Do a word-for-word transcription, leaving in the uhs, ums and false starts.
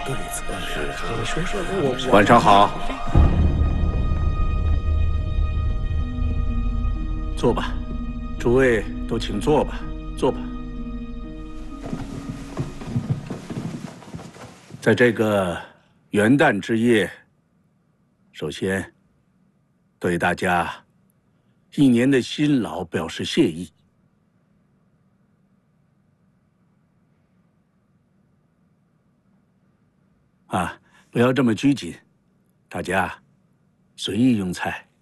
对策是，你说说，我晚上好，坐吧，诸位都请坐吧，坐吧。在这个元旦之夜，首先对大家一年的辛劳表示谢意。啊，不要这么拘谨，大家随意用餐。